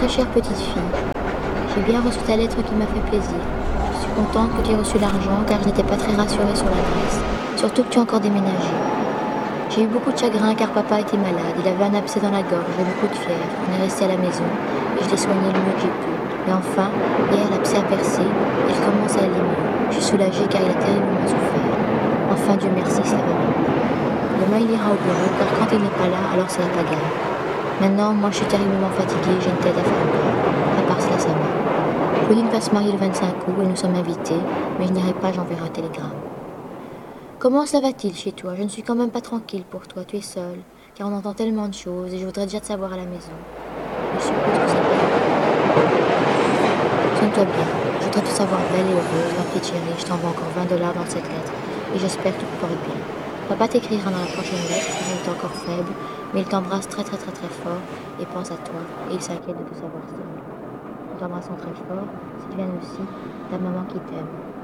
très chère petite fille, j'ai bien reçu ta lettre qui m'a fait plaisir. Je suis contente que tu aies reçu l'argent car je n'étais pas très rassurée sur l'adresse. Surtout que tu as encore déménagé. J'ai eu beaucoup de chagrin car papa était malade. Il avait un abcès dans la gorge et beaucoup de fièvre. On est resté à la maison et je l'ai soigné le mieux que j'ai pu. Et enfin, hier l'abcès a percé et il commence à aller mieux. Je suis soulagée car il a terriblement souffert. Enfin, Dieu merci, ça va mieux. Demain il ira au bureau car quand il n'est pas là, alors c'est la pagaille. Maintenant, moi je suis terriblement fatiguée, j'ai une tête à faire peur. À part cela, ça va. Claudine va se marier le 25 août et nous sommes invités, mais je n'irai pas, j'enverrai un télégramme. Comment cela va-t-il chez toi? Je ne suis quand même pas tranquille pour toi, tu es seule, car on entend tellement de choses et je voudrais déjà te savoir à la maison. Je suppose que c'est bien. Tiens-toi bien, je voudrais te savoir belle et heureuse, ma petite chérie, je t'envoie encore 20 $ dans cette lettre et j'espère que tout te porte bien. Papa t'écrira dans la prochaine lettre, car il est encore faible, mais il t'embrasse très très très très fort et pense à toi et il s'inquiète de te savoir seule. Nous t'embrassons très fort, Sylviane aussi, ta maman qui t'aime.